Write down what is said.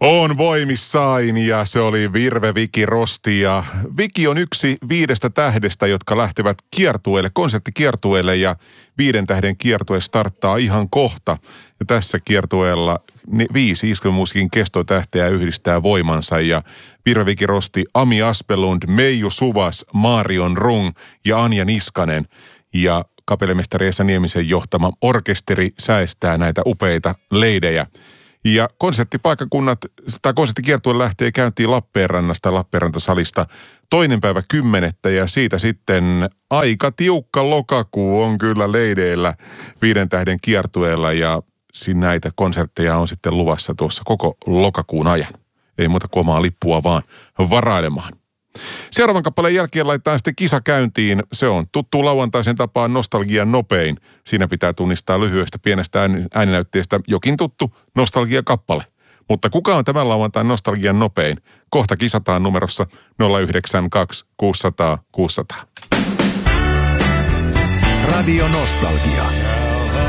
On voimissain ja se oli Virve, Viki, Rosti ja Viki on yksi 5 tähdestä, jotka lähtevät kiertueelle, konserttikiertueelle ja 5 tähden kiertue starttaa ihan kohta. Ja tässä kiertueella 5 iskelmämusiikin kestotähteä yhdistää voimansa ja Virve, Viki, Rosti, Ami Aspelund, Meiju Suvas, Marion Rung ja Anja Niskanen ja kapellimestari Esa Niemisen johtama orkesteri säestää näitä upeita leidejä. Ja konserttipaikkakunnat, tai konserttikiertue lähtee käyntiin Lappeenrannasta, Lappeenrantasalista 2.10. ja siitä sitten aika tiukka lokakuu on kyllä leideillä 5 tähden kiertueella ja näitä konsertteja on sitten luvassa tuossa koko lokakuun ajan. Ei muuta kuin omaa lippua vaan varailemaan. Seuraavan kappaleen jälkeen laitetaan sitten kisa käyntiin. Se on tuttu lauantaisen tapaan nostalgian nopein. Siinä pitää tunnistaa lyhyestä pienestä ääninäytteestä jokin tuttu nostalgiakappale. Mutta kuka on tämän lauantain nostalgian nopein? Kohta kisataan numerossa 092 600 600. Radio Nostalgia.